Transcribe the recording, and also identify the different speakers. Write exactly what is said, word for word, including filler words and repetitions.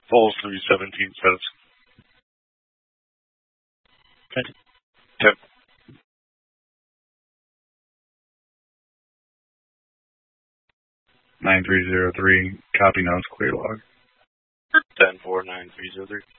Speaker 1: Falls three seventeen says.
Speaker 2: Okay.
Speaker 1: Yep.
Speaker 3: nine three zero three, copy notes, clear log.
Speaker 1: ten four nine three zero three.